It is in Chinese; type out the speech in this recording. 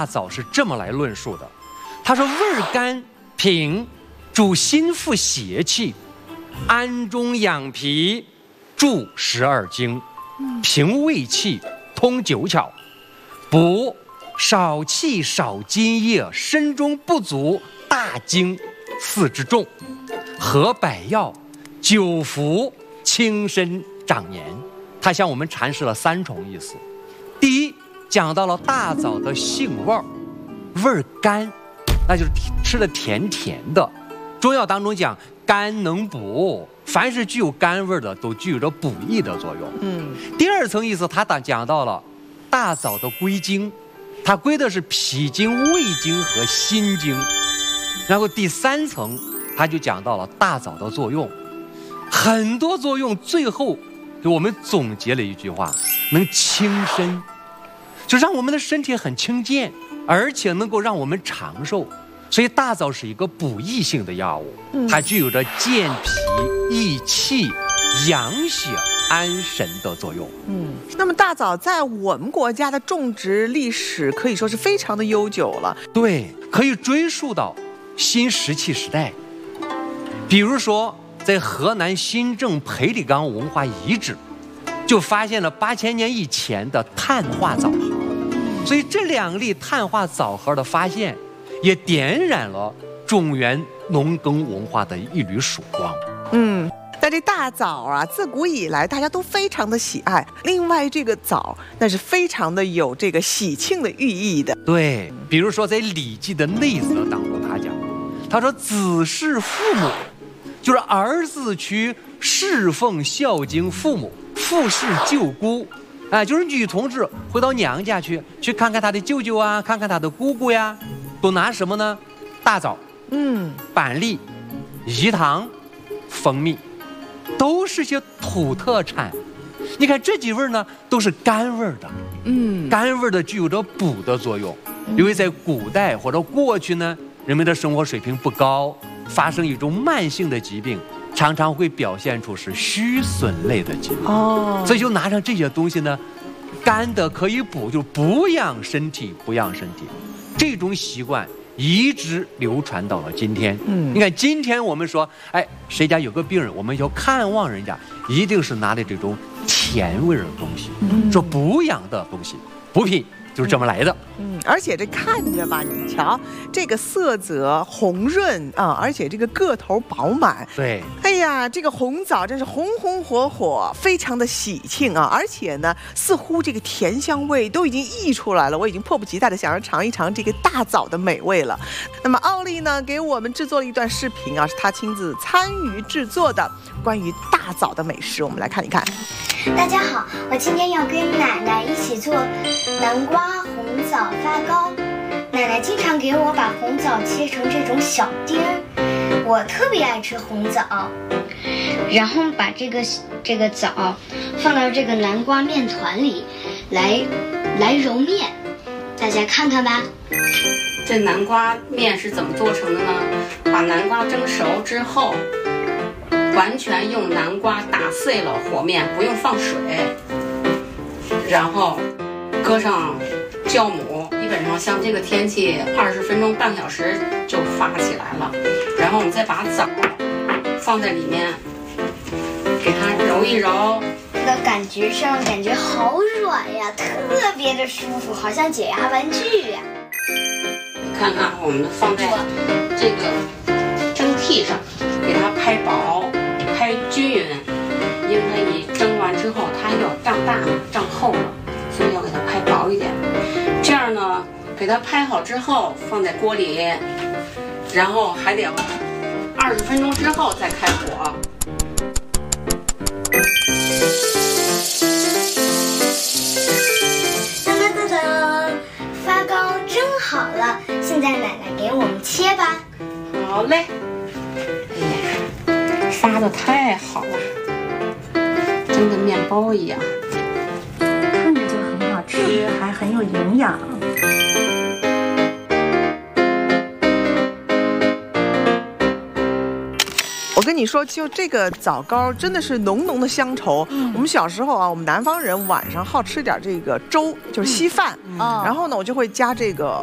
枣是这么来论述的，他说味儿甘平，主心腹邪气，安中养脾，助12经，平胃气，通9窍，补少气少津液，身中不足大经4之重，合百药，9服轻身长年。它向我们阐释了3重意思。第一，讲到了大枣的性味儿，味儿甘，那就是吃的甜甜的。中药当中讲甘能补，凡是具有甘味的都具有着补益的作用。第2层意思，它讲到了大枣的归经，它归的是脾经、胃经和心经。然后第3层，它就讲到了大枣的作用，很多作用，最后给我们总结了一句话：能轻身，就让我们的身体很轻健，而且能够让我们长寿。所以大枣是一个补益性的药物，它具有着健脾益气、养血安神的作用。 那么大枣在我们国家的种植历史可以说是非常的悠久了。 对，可以追溯到新石器时代。比如说在河南新郑裴李岗文化遗址，就发现了8000年以前的碳化枣核。所以这2粒碳化枣核的发现，也点燃了中原农耕文化的一缕曙光。 但这大枣啊，自古以来大家都非常的喜爱。另外，这个枣那是非常的有这个喜庆的寓意的。 对，比如说在《礼记》的内则当中，他说子侍父母，就是儿子去侍奉孝敬父母，父侍舅姑。就是女同志回到娘家去看看她的舅舅啊，看看她的姑姑呀，都拿什么呢？大枣、板栗、饴糖、蜂蜜，都是些土特产。你看这几味呢，都是甘味的。甘味的具有着补的作用。因为在古代或者过去呢，人们的生活水平不高，发生一种慢性的疾病，常常会表现出是虚损类的疾病。所以就拿上这些东西呢，甘的可以补，就补养身体，补养身体。这种习惯一直流传到了今天。你看今天我们说，谁家有个病人，我们要看望人家，一定是拿的这种甜味的东西，说补养的东西，补品就是这么来的。 而且这看着吧，你瞧这个色泽红润啊，而且这个个头饱满。 对， 哎呀，这个红枣真是红红火火，非常的喜庆啊！而且呢，似乎这个甜香味都已经溢出来了，我已经迫不及待的想要尝一尝这个大枣的美味了。那么奥利呢，给我们制作了一段视频啊，是他亲自参与制作的关于大枣的美食，我们来看一看。 大家好，我今天要跟奶奶一起做南瓜红枣发糕。奶奶经常给我把红枣切成这种小丁儿，我特别爱吃红枣。然后把这个枣放到这个南瓜面团里来揉面，大家看看吧。 这南瓜面是怎么做成的呢？把南瓜蒸熟之后，完全用南瓜打碎了和面，不用放水，然后搁上酵母，基本上像这个天气20分钟半个小时就发起来了。然后我们再把枣放在里面，给它揉一揉。 这个感觉上感觉好软呀，特别的舒服，好像解压玩具呀。 你看看，我们放在这个蒸屉上，给它拍薄。拍均匀，因为它一蒸完之后，它要胀大了、胀厚了，所以要给它拍薄一点。这样呢，给它拍好之后放在锅里，然后还得20分钟之后再开火。 噔噔噔噔，发糕蒸好了，现在奶奶给我们切吧。 好嘞。哎呀。发的太好了，蒸的面包一样， 看着就很好吃，还很有营养。 我跟你说，就这个枣糕真的是浓浓的乡愁。我们小时候啊，我们南方人晚上好吃点这个粥，就是稀饭。然后呢，我就会加这个